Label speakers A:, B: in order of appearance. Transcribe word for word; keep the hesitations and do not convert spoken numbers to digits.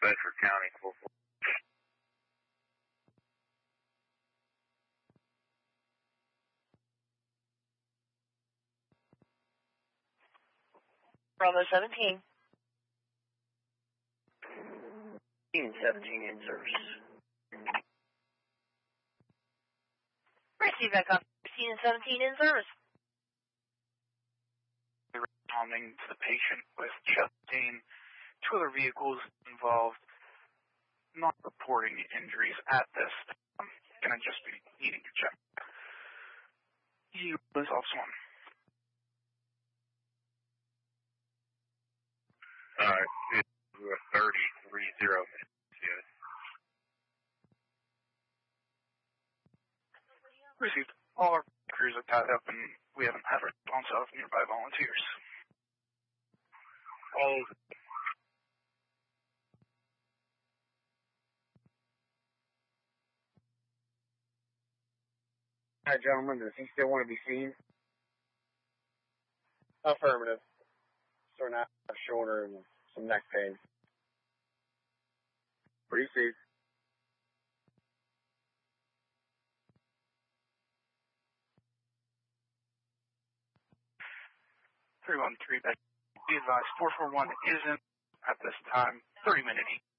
A: Bedford County.
B: Bravo seventeen.
C: seventeen in service.
B: Receive that copy. sixteen and seventeen in service.
D: Responding to the patient with chest pain. Two other vehicles involved, not reporting injuries at this time. Gonna just be needing to check. You is also one.
A: Alright, we're thirty-three zero. Yes.
D: Received. All our crews are tied up and we haven't had a response of nearby volunteers.
A: All
C: Alright, gentlemen, does he still want to be seen?
E: Affirmative. Starting out shoulder and some neck pain.
C: Receive.
D: three one three, be advised, four four one isn't at this time thirty minute